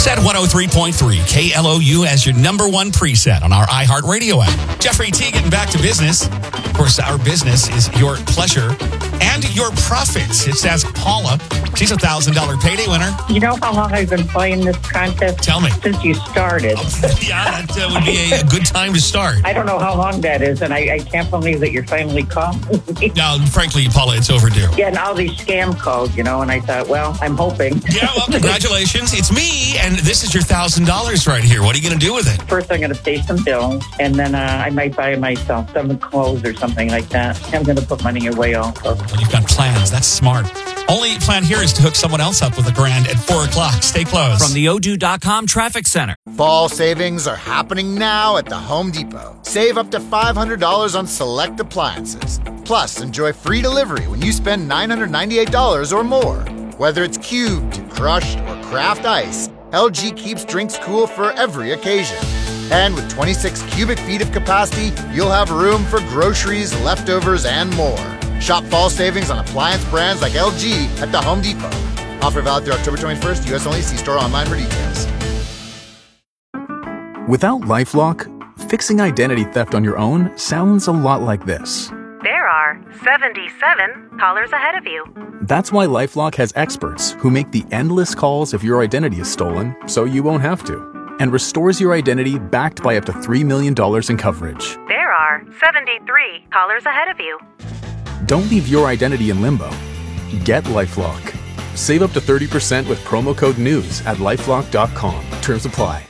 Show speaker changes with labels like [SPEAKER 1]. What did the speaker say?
[SPEAKER 1] Set 103.3 KLOU as your number one preset on our iHeartRadio app. Jeffrey T getting back to business. Of course, our business is your pleasure and your profits. It's Ask Paula. She's a $1,000 payday winner.
[SPEAKER 2] You know how long I've been playing this contest?
[SPEAKER 1] Tell me.
[SPEAKER 2] Since you started.
[SPEAKER 1] Yeah, that would be a good time to start.
[SPEAKER 2] I don't know how long that is, and I can't believe that you're finally calling me.
[SPEAKER 1] No, frankly, Paula, it's overdue.
[SPEAKER 2] Yeah, and all these scam calls, and I thought, well, I'm hoping.
[SPEAKER 1] Yeah, well, congratulations. It's me, and this is your $1,000 right here. What are you going to do with it?
[SPEAKER 2] First, I'm going to pay some bills, and then I might buy myself some clothes or something like that. I'm going to put money away also.
[SPEAKER 1] Well, you've got plans. That's smart. Only plan here is to hook someone else up with $1,000 at 4 o'clock. Stay close.
[SPEAKER 3] From the Odoo.com Traffic Center.
[SPEAKER 4] Fall savings are happening now at the Home Depot. Save up to $500 on select appliances. Plus, enjoy free delivery when you spend $998 or more. Whether it's cubed, crushed, or craft ice, LG keeps drinks cool for every occasion. And with 26 cubic feet of capacity, you'll have room for groceries, leftovers, and more. Shop fall savings on appliance brands like LG at the Home Depot. Offer valid through October 21st, U.S. only. See store online for details.
[SPEAKER 5] Without LifeLock, fixing identity theft on your own sounds a lot like this.
[SPEAKER 6] There are 77 callers ahead of you.
[SPEAKER 5] That's why LifeLock has experts who make the endless calls if your identity is stolen so you won't have to, and restores your identity backed by up to $3 million in coverage.
[SPEAKER 6] There are 73 callers ahead of you.
[SPEAKER 5] Don't leave your identity in limbo. Get LifeLock. Save up to 30% with promo code NEWS at LifeLock.com. Terms apply.